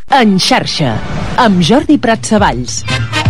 En xarxa, amb Jordi Pratsavalls.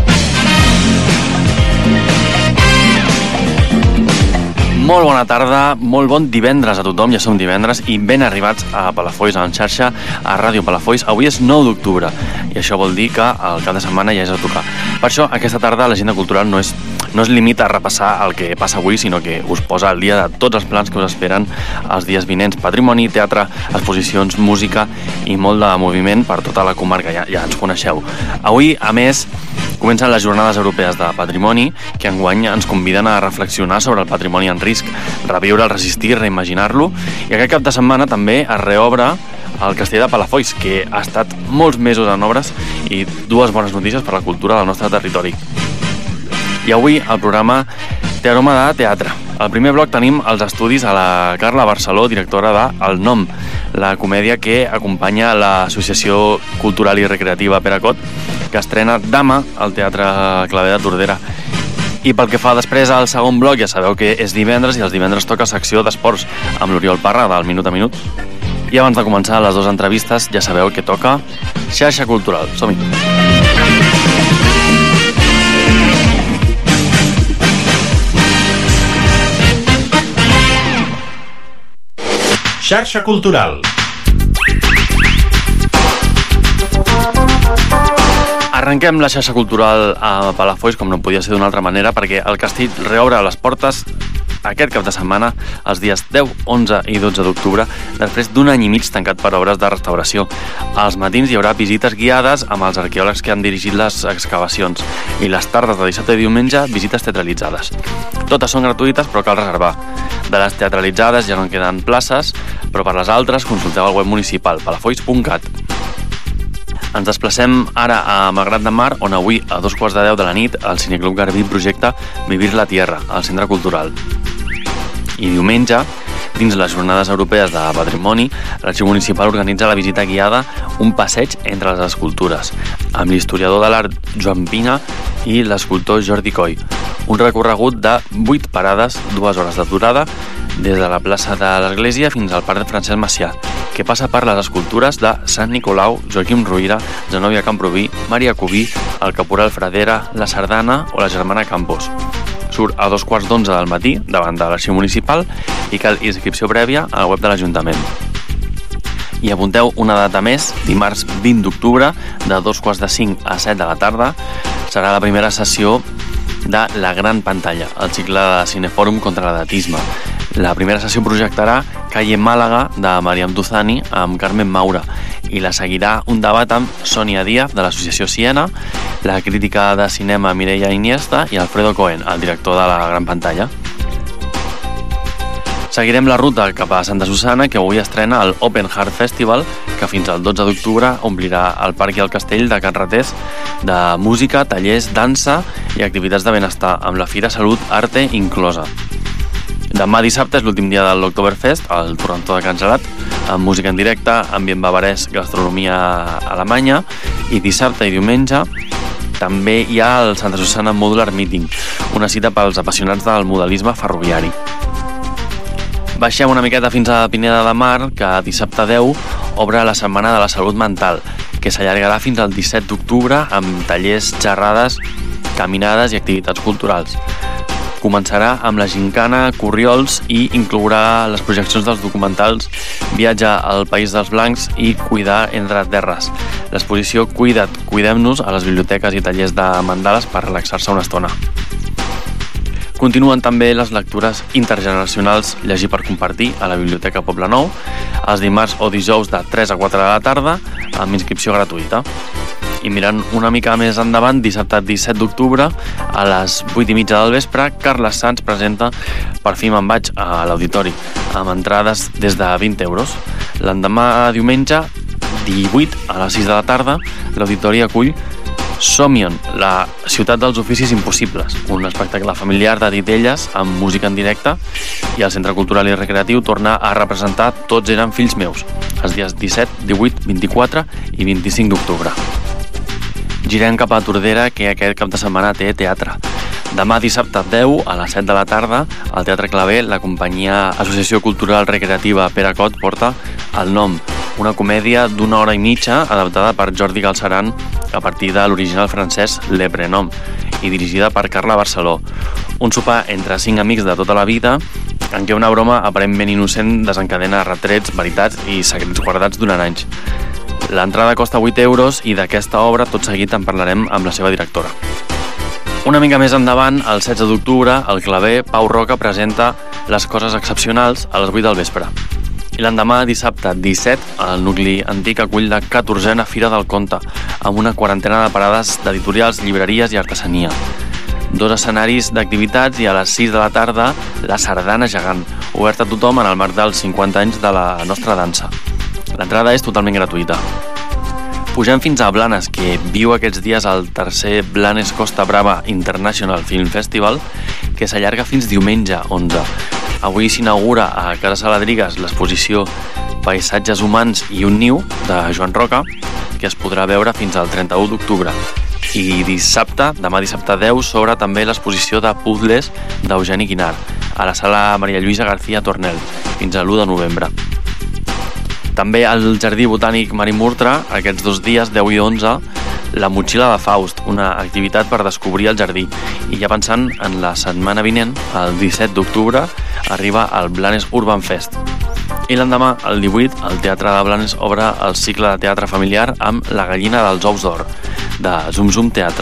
Molt bona tarda, molt bon divendres a tothom, ja som divendres i ben arribats a Palafolls, en xarxa, a Ràdio Palafolls. Avui és 9 d'octubre i això vol dir que el cap de setmana ja és a tocar. Per això, aquesta tarda l'agenda cultural no es limita a repassar el que passa avui, sinó que us posa al dia de tots els plans que us esperen els dies vinents. Patrimoni, teatre, exposicions, música i molt de moviment per tota la comarca, ja ens coneixeu. Avui, a més, comencen les Jornades Europees de Patrimoni, que enguany ens conviden a reflexionar sobre el patrimoni en risc, reviure'l, resistir, reimaginar-lo, i aquest cap de setmana també es reobre el Castell de Palafolls, que ha estat molts mesos en obres, i dues bones notícies per la cultura del nostre territori. I avui el programa té aroma de teatre. Al primer bloc tenim els estudis a la Carla Barceló, directora de El Nom, la comèdia que acompanya l'Associació Cultural i Recreativa Peracot, que estrena Dama al Teatre Claver de Tordera. I pel que fa després al segon bloc, ja sabeu que és divendres i els divendres toca secció d'esports amb l'Oriol Parra del Minut a Minut. I abans de començar les dues entrevistes ja sabeu que toca Xarxa Cultural. Som-hi! Xarxa Cultural. Arrenquem la xarxa cultural a Palafolls, com no podia ser d'una altra manera, perquè el castell reobre les portes aquest cap de setmana, els dies 10, 11 i 12 d'octubre, després d'un any i mig tancat per obres de restauració. Als matins hi haurà visites guiades amb els arqueòlegs que han dirigit les excavacions i les tardes de dissabte i diumenge, visites teatralitzades. Totes són gratuïtes, però cal reservar. De les teatralitzades ja no en queden places, però per les altres consulteu el web municipal palafolls.cat. Ens desplacem ara a Malgrat de Mar, on avui a 2:15 de la nit el Cineclub Garbí projecta Vivir la Tierra, al Centre Cultural. I diumenge, dins les Jornades Europees de Patrimoni, l'Arxiu Municipal organitza la visita guiada Un passeig entre les escultures, amb l'historiador de l'art Joan Pina i l'escultor Jordi Coll. Un recorregut de 8 parades, 2 hores de durada, des de la plaça de l'Església fins al Parc de Francesc Macià, que passa per les escultures de Sant Nicolau, Joaquim Ruïra, Zenòbia Camproví, Maria Cubí, el Caporal Fradera, la Sardana o la Germana Campos. Surt a 2:15 del matí davant de l'Arxiu Municipal i cal inscripció prèvia a la web de l'Ajuntament. I apunteu una data més, dimarts 20 d'octubre, de 2:45 a 7 de la tarda, serà la primera sessió de La Gran Pantalla, el cicle de Cinefòrum contra l'edatisme. La primera sessió projectarà Calle Màlaga de Mariam Duzani amb Carmen Maura i la seguirà un debat amb Sònia Díaz de l'Associació Siena, la crítica de cinema Mireia Iniesta i Alfredo Cohen, el director de La Gran Pantalla. Seguirem la ruta cap a Santa Susanna, que avui estrena el Open Heart Festival, que fins al 12 d'octubre omplirà el parc i el castell de Can Raters de música, tallers, dansa i activitats de benestar, amb la Fira Salut Arte inclosa. Demà dissabte és l'últim dia de l'Oktoberfest, al Torrentó de Can Gelat, amb música en directe, ambient bavarès, gastronomia alemanya, i dissabte i diumenge també hi ha el Santa Susanna Modular Meeting, una cita pels apassionats del modelisme ferroviari. Baixem una miqueta fins a Pineda de Mar, que dissabte 10 obre la Setmana de la Salut Mental, que s'allargarà fins al 17 d'octubre amb tallers, xerrades, caminades i activitats culturals. Començarà amb la gincana Corriols i inclourà les projeccions dels documentals Viatge al País dels Blancs i Cuidar entre terres. L'exposició Cuida't, cuidem-nos a les biblioteques i tallers de mandales per relaxar-se una estona. Continuen també les lectures intergeneracionals Llegir per compartir a la Biblioteca Poblenou, els dimarts o dijous de 3 a 4 de la tarda, amb inscripció gratuïta. I mirant una mica més endavant, dissabte 17 d'octubre, a les 8:30 del vespre, Carles Sans presenta Per fi me'n vaig a l'Auditori, amb entrades des de 20 euros. L'endemà diumenge, 18 a les 6 de la tarda, l'Auditori acull Somion, la ciutat dels oficis impossibles, un espectacle familiar de titelles amb música en directe, i el Centre Cultural i Recreatiu torna a representar Tots eren fills meus, els dies 17, 18, 24 i 25 d'octubre. Girem cap a Tordera, que aquest cap de setmana té teatre. Demà dissabte 10 a les 7 de la tarda, al Teatre Claver, la companyia Associació Cultural Recreativa Peracot porta El Nom, una comèdia d'una hora i mitja adaptada per Jordi Galceran a partir de l'original francès Le Prénom i dirigida per Carla Barceló. Un sopar entre 5 amics de tota la vida en què una broma aparentment innocent desencadena retrets, veritats i secrets guardats durant anys. L'entrada costa 8 euros i d'aquesta obra tot seguit en parlarem amb la seva directora. Una mica més endavant, el 16 d'octubre, al Claver, Pau Roca presenta Les coses excepcionals a les 8 del vespre. I l'endemà, dissabte 17, el nucli antic acull la 14a Fira del Conte, amb una quarantena de parades d'editorials, llibreries i artesania. 2 escenaris d'activitats i a les 6 de la tarda, la Sardana Gegant, oberta a tothom en el marc dels 50 anys de la nostra dansa. L'entrada és totalment gratuïta. Pugem fins a Blanes, que viu aquests dies el tercer Blanes Costa Brava International Film Festival, que s'allarga fins diumenge 11. Avui s'inaugura a Casa Saladrigues l'exposició Paisatges humans i un niu, de Joan Roca, que es podrà veure fins al 31 d'octubre. I dissabte, demà dissabte 10, s'obre també l'exposició de puzzles d'Eugeni Guinart, a la sala Maria Lluïsa García Tornel, fins a l'1 de novembre. També al Jardí Botànic Marimurtra, aquests 2 dies, 10 i 11, la Motxilla de Faust, una activitat per descobrir el jardí. I ja pensant en la setmana vinent, el 17 d'octubre, arriba el Blanes Urban Fest. I l'endemà, el 18, el Teatre de Blanes obre el cicle de teatre familiar amb La gallina dels ous d'or, de Zum Zum Teatre.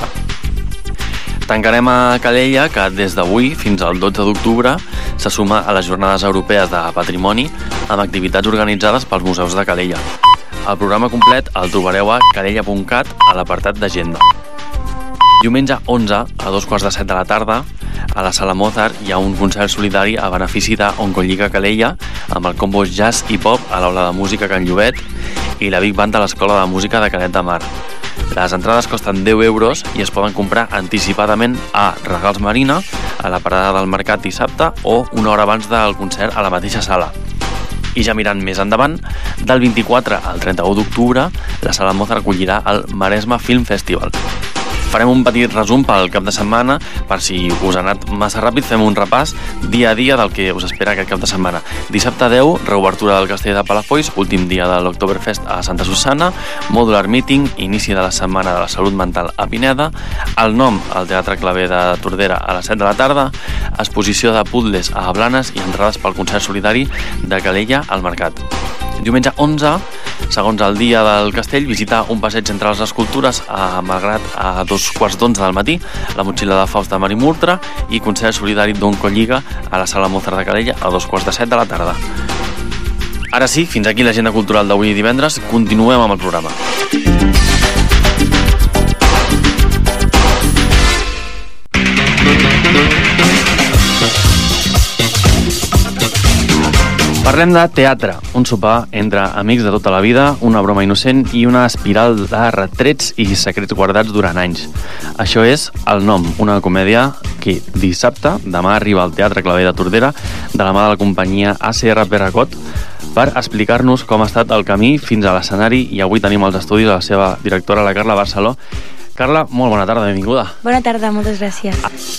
Tancarem a Calella, que des d'avui fins al 12 d'octubre se suma a les Jornades Europees de Patrimoni amb activitats organitzades pels museus de Calella. El programa complet el trobareu a calella.cat a l'apartat d'agenda. Diumenge 11, a 2:15 de la tarda, a la Sala Mozart hi ha un concert solidari a benefici d'Oncolliga Calella amb el combo jazz i pop a l'Aula de Música Can Llobet i la Big Band de l'Escola de Música de Canet de Mar. Les entrades costen 10 euros i es poden comprar anticipadament a Regals Marina, a la parada del Mercat dissabte o una hora abans del concert a la mateixa sala. I ja mirant més endavant, del 24 al 31 d'octubre, la Sala Mozart acollirà el Maresme Film Festival. Farem un petit resum pel cap de setmana, per si us ha anat massa ràpid, fem un repàs dia a dia del que us espera aquest cap de setmana. Dissabte 10, reobertura del Castell de Palafolls, últim dia de l'Oktoberfest a Santa Susanna, Modular Meeting, inici de la Setmana de la Salut Mental a Pineda, el nom al Teatre Claver de Tordera a les 7 de la tarda, exposició de puzzles a Blanes i entrades pel concert solidari de Calella al Mercat. Diumenge 11, segons el dia del castell, visita un passeig entre les escultures a Malgrat a 2:15 del matí, la Motxilla de Faust de Marimurtra i concert solidari d'Oncolliga a la Sala Mozart de Calella a 2:15 de la tarda. Ara sí, fins aquí l'agenda cultural d'avui divendres. Continuem amb el programa. Parlem de teatre, un sopar entre amics de tota la vida, una broma innocent i una espiral de retrets i secrets guardats durant anys. Això és El nom, una comèdia que dissabte, demà, arriba al Teatre Claver de Tordera de la mà de la companyia ACR Perracot per explicar-nos com ha estat el camí fins a l'escenari, i avui tenim als estudis la seva directora, la Carla Barceló. Carla, molt bona tarda, benvinguda. Bona tarda, moltes gràcies.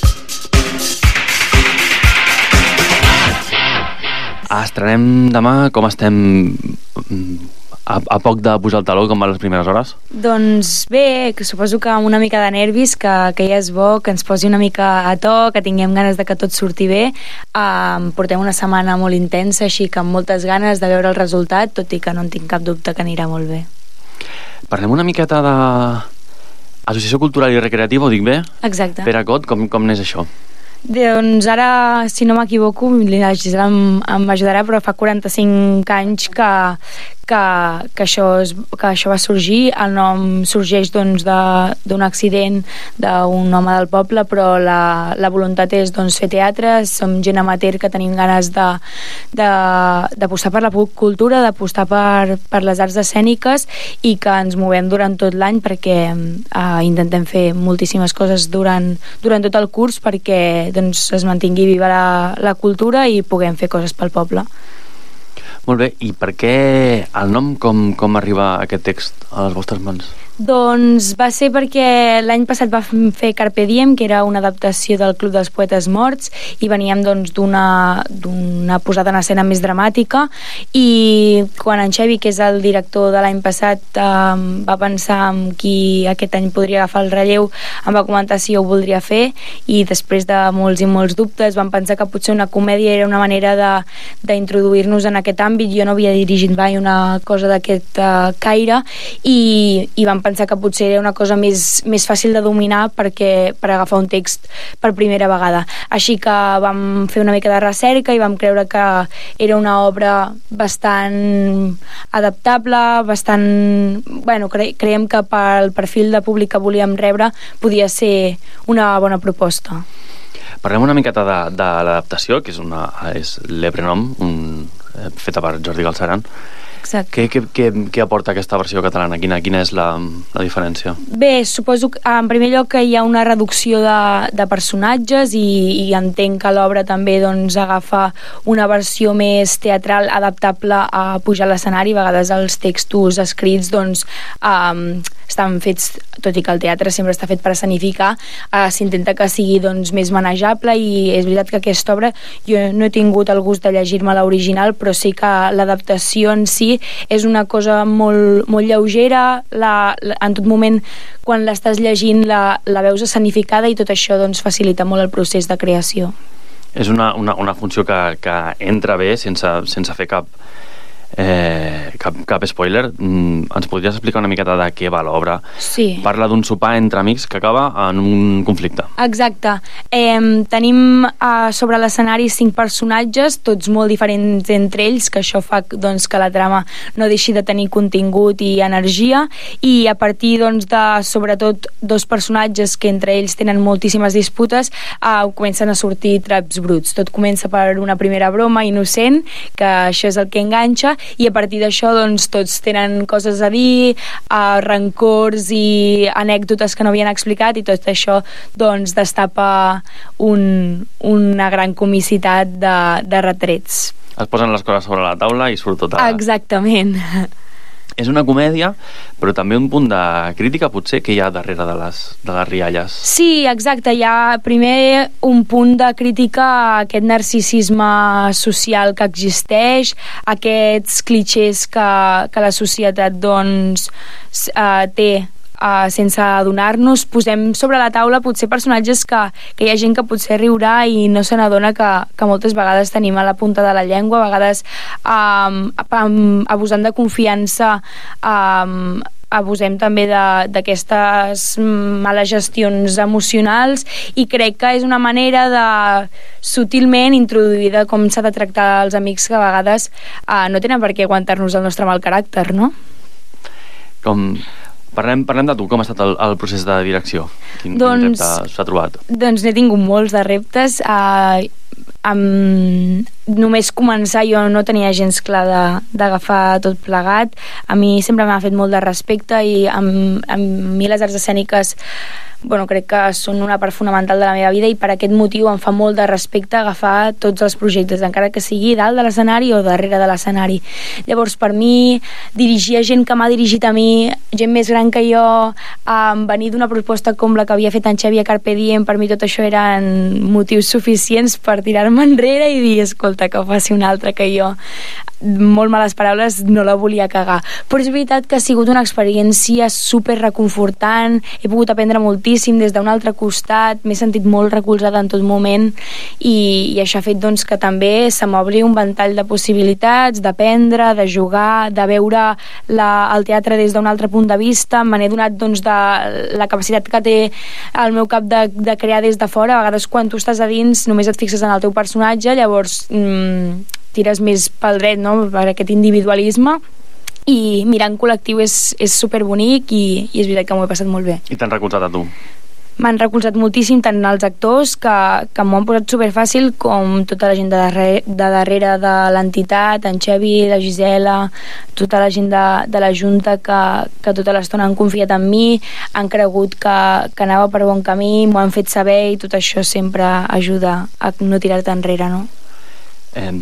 Estrenem demà, com estem a poc de posar el taló, com van les primeres hores? Doncs bé, que suposo que amb una mica de nervis, que ja és bo, que ens posi una mica a to, que tinguem ganes de que tot surti bé. Portem una setmana molt intensa, així que amb moltes ganes de veure el resultat, tot i que no en tinc cap dubte que anirà molt bé. Parlem una miqueta d'Associació Cultural i Recreativa, ho dic bé? Exacte. Perracot, com n'és això? Doncs ara, si no m'equivoco, la Gisela em ajudarà, però fa 45 anys que això va sorgir. El nom sorgeix doncs, d'un accident d'un home del poble, però la voluntat és doncs, fer teatre. Som gent amateur que tenim ganes d'apostar per la cultura, d'apostar per les arts escèniques, i que ens movem durant tot l'any perquè intentem fer moltíssimes coses durant tot el curs perquè doncs, es mantingui viva la cultura i puguem fer coses pel poble. Molt bé, i per què el nom, com arriba aquest text a les vostres mans? Doncs va ser perquè l'any passat va fer Carpe Diem, que era una adaptació del Club dels Poetes Morts, i veníem doncs d'una posada en escena més dramàtica, i quan en Xevi, que és el director de l'any passat, va pensar en qui aquest any podria agafar el relleu, em va comentar si jo ho voldria fer, i després de molts i molts dubtes vam pensar que potser una comèdia era una manera d'introduir-nos en aquest àmbit. Jo no havia dirigit mai una cosa d'aquest caire, i vam pensar que potser era una cosa més fàcil de dominar per agafar un text per primera vegada. Així que vam fer una mica de recerca i vam creure que era una obra bastant adaptable, creiem que pel perfil de públic que volíem rebre podia ser una bona proposta. Parlem una miqueta de l'adaptació, que és l'Eprenom, feta per Jordi Galceran. Exacte. Què aporta aquesta versió catalana? Quina és la diferència? Bé, suposo que en primer lloc que hi ha una reducció de personatges i entenc que l'obra també doncs, agafa una versió més teatral adaptable a pujar a l'escenari. A vegades els textos escrits doncs, estan fets, tot i que el teatre sempre està fet per escenificar, s'intenta que sigui doncs, més manejable, i és veritat que aquesta obra jo no he tingut el gust de llegir-me l'original, però sí que l'adaptació en si és una cosa molt, molt lleugera. En tot moment quan l'estàs llegint la veus escenificada, i tot això doncs, facilita molt el procés de creació. És una funció que entra bé sense fer cap spoiler. Ens podries explicar una miqueta de què va l'obra? Sí. Parla d'un sopar entre amics que acaba en un conflicte. Exacte. Tenim sobre l'escenari 5 personatges, tots molt diferents entre ells, que això fa doncs, que la trama no deixi de tenir contingut i energia, i a partir doncs, de sobretot 2 personatges que entre ells tenen moltíssimes disputes, comencen a sortir traps bruts. Tot comença per una primera broma innocent, que això és el que enganxa, i a partir d'això doncs, tots tenen coses a dir, rancors i anècdotes que no havien explicat, i tot això doncs, destapa una gran comicitat de retrets. Es posen les coses sobre la taula i surt tot Exactament. És una comèdia, però també un punt de crítica potser que hi ha darrere de les rialles. Sí, exacte. Hi ha primer un punt de crítica a aquest narcisisme social que existeix, aquests clixés que la societat doncs, té sense adonar-nos. Posem sobre la taula potser personatges que hi ha gent que potser riurà i no se n'adona que moltes vegades tenim a la punta de la llengua, a vegades abusant de confiança, abusem també d'aquestes males gestions emocionals, i crec que és una manera de sutilment introduir com s'ha de tractar els amics, que a vegades no tenen per què aguantar-nos el nostre mal caràcter, no? Parlem de tu, com ha estat el procés de direcció? Quin repte s'ha trobat? Doncs n'he tingut molts de reptes. Només començar jo no tenia gens clar d'agafar tot plegat. A mi sempre m'ha fet molt de respecte, i a mi les arts escèniques crec que són una part fonamental de la meva vida, i per aquest motiu em fa molt de respecte agafar tots els projectes, encara que sigui dalt de l'escenari o darrere de l'escenari. Llavors, per mi, dirigir gent que m'ha dirigit a mi, gent més gran que jo, venir d'una proposta com la que havia fet en Xavi a Carpe Diem, per mi tot això eren motius suficients per tirar-me enrere i dir, escolta, que ho faci un altre, que jo, molt males paraules, no la volia cagar. Però és veritat que ha sigut una experiència super reconfortant, he pogut aprendre moltíssim des d'un altre costat, m'he sentit molt recolzada en tot moment, i això ha fet doncs, que també se m'obri un ventall de possibilitats, d'aprendre, de jugar, de veure el teatre des d'un altre punt de vista. Me n'he donat doncs, de la capacitat que té el meu cap de crear des de fora. A vegades quan tu estàs a dins només et fixes en el teu personatge, llavors tires més pel dret, no? Per aquest individualisme, i mirar en col·lectiu és superbonic, i és veritat que m'ho he passat molt bé. I t'han recolzat a tu? M'han recolzat moltíssim, tant els actors, que m'ho han posat superfàcil, com tota la gent de darrere de l'entitat, en Xevi, la Gisela, tota la gent de la Junta, que tota l'estona han confiat en mi, han cregut que anava per bon camí, m'ho han fet saber, i tot això sempre ajuda a no tirar-te enrere, no?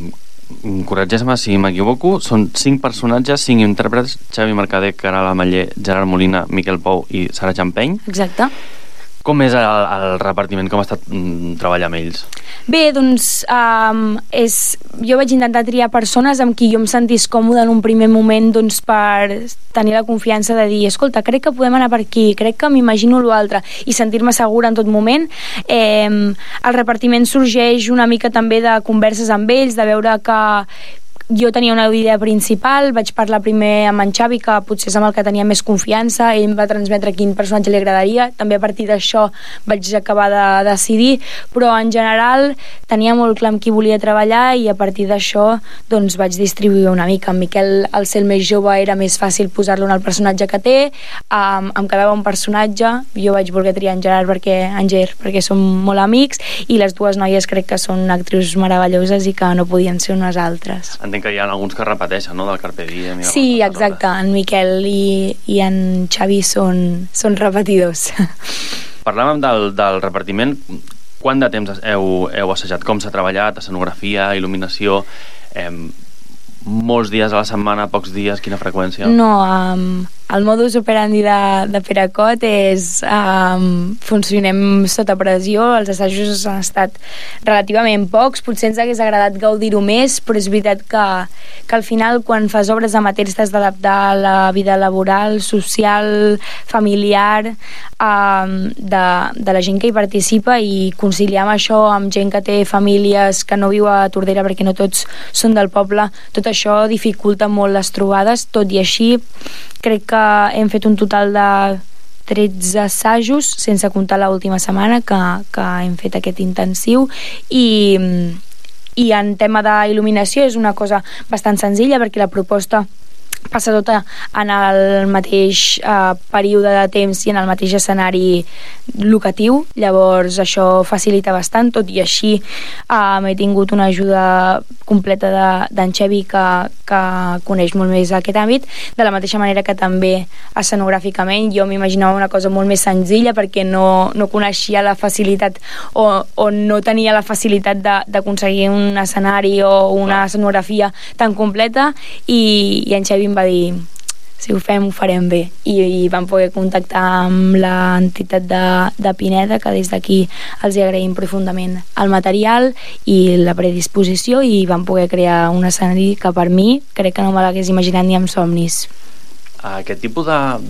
corregeix-me si m'equivoco, són 5 personatges, 5 intèrprets: Xavi Mercader, Caral Ameller, Gerard Molina, Miquel Pou i Sara Champeny. Exacte. Com és el repartiment? Com ha estat treballar amb ells? Bé, doncs jo vaig intentar triar persones amb qui jo em sentís còmode en un primer moment, doncs, per tenir la confiança de dir, escolta, crec que podem anar per aquí, crec que m'imagino l'altre, i sentir-me segura en tot moment. El repartiment sorgeix una mica també de converses amb ells, de veure que jo tenia una idea principal, vaig parlar primer amb en Xavi, que potser és amb el que tenia més confiança, ell em va transmetre quin personatge li agradaria, també a partir d'això vaig acabar de decidir, però en general tenia molt clar amb qui volia treballar, i a partir d'això doncs vaig distribuir una mica. En Miquel, al ser el més jove, era més fàcil posar-lo en el personatge que té, em quedava un personatge, jo vaig voler triar en Gerard perquè som molt amics, i les dues noies crec que són actrius meravelloses i que no podien ser unes altres. Entenc que hi ha alguns que repeteixen, no?, del Carpe Diem. Sí, exacte. En Miquel i en Xavi són repetidors. Parlàvem del repartiment. Quant de temps heu assajat? Com s'ha treballat? Escenografia, il·luminació? Molts dies a la setmana, pocs dies? Quina freqüència? No, el modus operandi de Peracot és funcionem sota pressió. Els assajos han estat relativament pocs, potser ens hagués agradat gaudir-ho més, però és veritat que al final, quan fas obres amateurs, t'has d'adaptar a la vida laboral, social, familiar de la gent que hi participa, i conciliar amb això, amb gent que té famílies que no viu a Tordera perquè no tots són del poble, tot això dificulta molt les trobades. Tot i així, crec que hem fet un total de 13 assajos, sense comptar l'última setmana que hem fet aquest intensiu, i en tema d'il·luminació és una cosa bastant senzilla, perquè la proposta passa tota en el mateix període de temps i en el mateix escenari locatiu, llavors això facilita bastant. Tot i així he tingut una ajuda completa d'en Xavi, que coneix molt més aquest àmbit, de la mateixa manera que també escenogràficament jo m'imaginava una cosa molt més senzilla, perquè no coneixia la facilitat o no tenia la facilitat d'aconseguir un escenari o una escenografia tan completa, i en Xavi em va dir, si ho fem, ho farem bé, i vam poder contactar amb l'entitat de Pineda, que des d'aquí els hi agraïm profundament el material i la predisposició, i vam poder crear un escenari que per mi crec que no me l'hagués imaginat ni amb somnis. Aquest tipus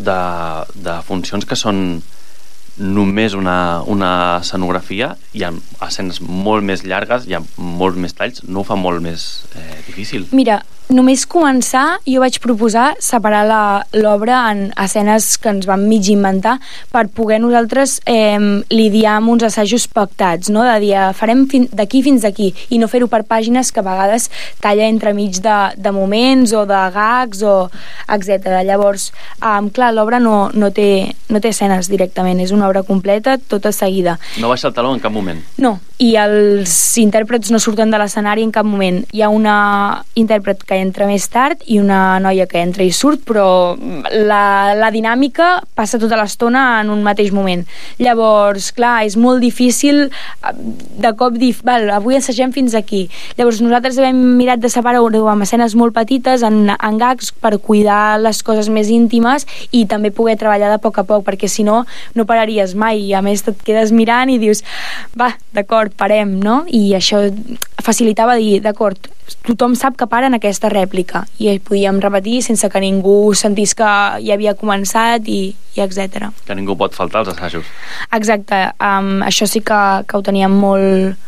de funcions que són només una escenografia, hi ha escenes molt més llargues, hi ha molts més talls, no ho fa molt més difícil? Mira, només començar, jo vaig proposar separar l'obra en escenes que ens vam mig inventar per poder nosaltres lidiar amb uns assajos pactats, no? De dir, farem d'aquí fins aquí, i no fer-ho per pàgines, que a vegades talla entremig de moments o de gags o etc. Llavors, clar, l'obra no té escenes directament, és una obra completa, tota seguida. No baixa el taló en cap moment? No, i els intèrprets no surten de l'escenari en cap moment. Hi ha una intèrpret que entra més tard i una noia que entra i surt, però la dinàmica passa tota l'estona en un mateix moment. Llavors, clar, és molt difícil de cop dir, val, avui assagem fins aquí. Llavors nosaltres hem mirat de separar-ho amb escenes molt petites, en gags, per cuidar les coses més íntimes i també poder treballar de poc a poc, perquè si no, no pararies mai, i a més et quedes mirant i dius, va, d'acord, parem, no? I això facilitava dir, d'acord, tothom sap que para en aquesta rèplica, i podíem repetir sense que ningú sentís que ja havia començat i etc. Que ningú pot faltar als assajos. Exacte, això sí que ho teníem molt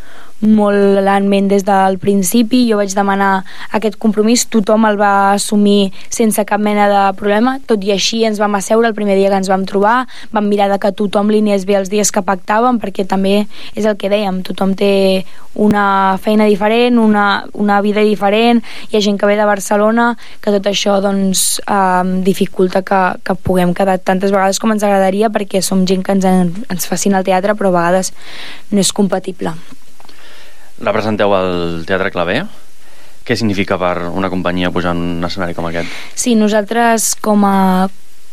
en ment des del principi. Jo vaig demanar aquest compromís, tothom el va assumir sense cap mena de problema. Tot i així ens vam asseure el primer dia que ens vam trobar, vam mirar de que tothom li anés bé els dies que pactàvem, perquè també és el que dèiem, tothom té una feina diferent, una vida diferent, hi ha gent que ve de Barcelona, que tot això doncs dificulta que puguem quedar tantes vegades com ens agradaria, perquè som gent que ens fascina el teatre, però a vegades no és compatible. Representeu el Teatre Claver? Què significa per una companyia pujar en un escenari com aquest? Sí, nosaltres com a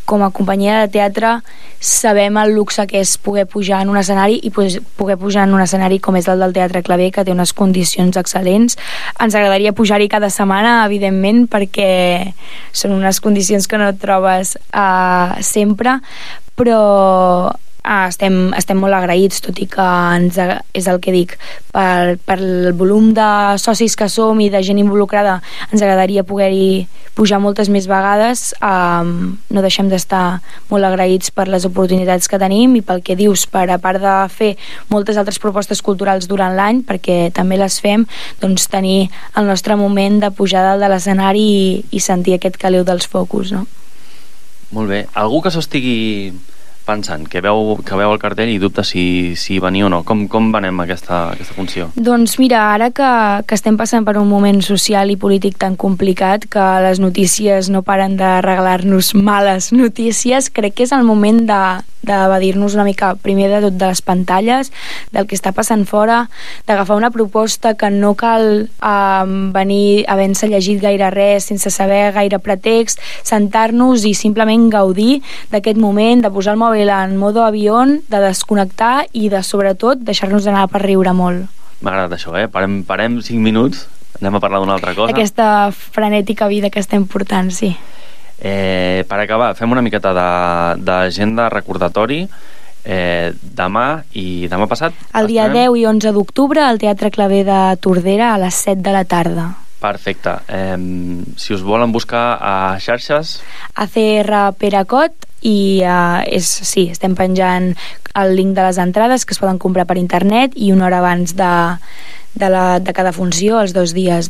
com a companyia de teatre sabem el luxe que és poder pujar en un escenari i poder pujar en un escenari com és el del Teatre Clavé, que té unes condicions excel·lents. Ens agradaria pujar-hi cada setmana, evidentment, perquè són unes condicions que no trobes sempre, però estem molt agraïts, tot i que és el que dic, per el volum de socis que som i de gent involucrada, ens agradaria poder-hi pujar moltes més vegades. No deixem d'estar molt agraïts per les oportunitats que tenim i pel que dius, per a part de fer moltes altres propostes culturals durant l'any, perquè també les fem, doncs tenir el nostre moment de pujar dalt de l'escenari i sentir aquest caliu dels focus, no? Molt bé. Algú que s'ho estigui pensant, que veu el cartell i dubta si venir o no. Com venem aquesta funció? Doncs mira, ara que estem passant per un moment social i polític tan complicat, que les notícies no paren de regalar-nos males notícies, crec que és el moment d'evadir-nos una mica, primer de tot, de les pantalles, del que està passant fora, d'agafar una proposta que no cal venir havent-se llegit gaire res, sense saber gaire pretext, sentar-nos i simplement gaudir d'aquest moment, de posar el mòbil en modo avió, de desconnectar i de, sobretot, deixar-nos anar per riure molt. M'ha agradat això, Parem 5 minuts, anem a parlar d'una altra cosa. Aquesta frenètica vida que estem portant, sí. Per acabar, fem una miqueta d'agenda recordatori. Demà i demà passat el dia 10 i 11 d'octubre al Teatre Clavé de Tordera a les 7 de la tarda. Perfecte. Si us volen buscar a xarxes, ACR Peracot, i estem penjant el link de les entrades que es poden comprar per internet i una hora abans de cada funció, els 2 dies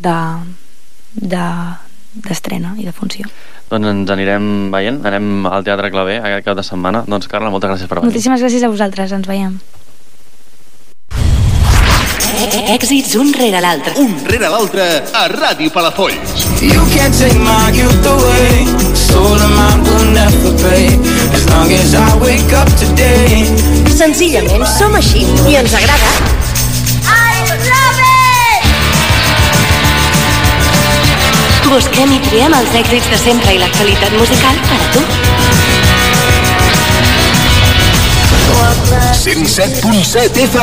d'estrena i de funció. Doncs ens anirem veient, anem al Teatre Clavé aquest cap de setmana. Doncs Carla, moltes gràcies per venir. Moltíssimes gràcies a vosaltres, ens veiem. Èxits un rere l'altre. Un rere l'altre a Ràdio Palafolls. You can't take my youth away. Soul of mine will never pay. As long as I wake up today. Senzillament som així i ens agrada. I love it! Busquem i triem els èxits de sempre i l'actualitat musical per a tu. 107.7 FM.